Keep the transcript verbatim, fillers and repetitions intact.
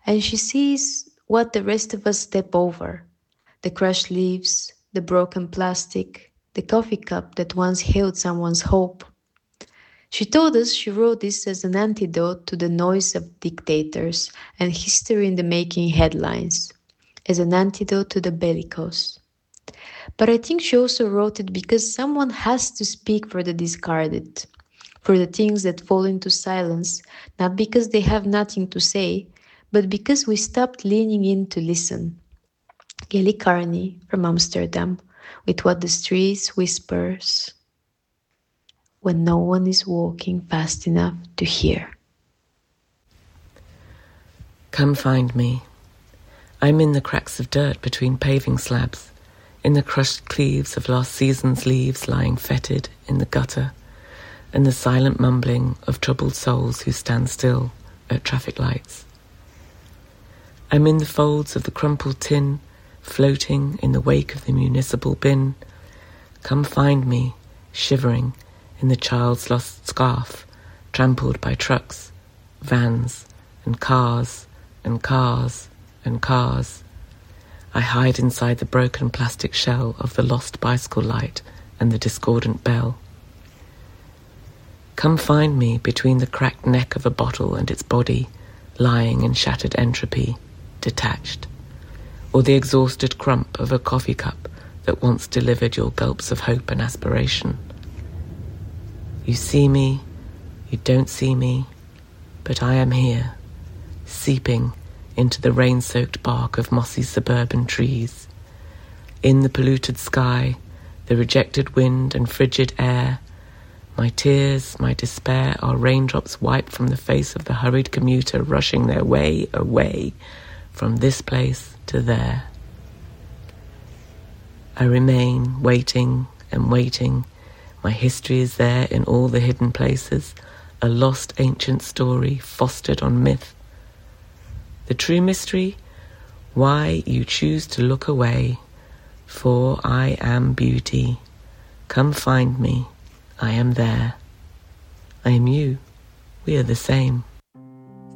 and she sees what the rest of us step over: the crushed leaves, the broken plastic, the coffee cup that once held someone's hope. She told us she wrote this as an antidote to the noise of dictators and history in the making headlines, as an antidote to the bellicose. But I think she also wrote it because someone has to speak for the discarded, for the things that fall into silence, not because they have nothing to say, but because we stopped leaning in to listen. Gelly Carney from Amsterdam, with what the streets whispers when no one is walking fast enough to hear. Come find me. I'm in the cracks of dirt between paving slabs, in the crushed cleaves of last season's leaves lying fetid in the gutter, and the silent mumbling of troubled souls who stand still at traffic lights. I'm in the folds of the crumpled tin, floating in the wake of the municipal bin. Come find me, shivering in the child's lost scarf, trampled by trucks, vans, and cars, and cars, and cars. I hide inside the broken plastic shell of the lost bicycle light and the discordant bell. Come find me between the cracked neck of a bottle and its body, lying in shattered entropy, detached, or the exhausted crump of a coffee cup that once delivered your gulps of hope and aspiration. You see me, you don't see me, but I am here, seeping into the rain-soaked bark of mossy suburban trees. In the polluted sky, the rejected wind and frigid air, my tears, my despair are raindrops wiped from the face of the hurried commuter rushing their way away from this place to there. I remain waiting and waiting. My history is there in all the hidden places, a lost ancient story fostered on myth. The true mystery, why you choose to look away, for I am beauty. Come find me, I am there. I am you, we are the same.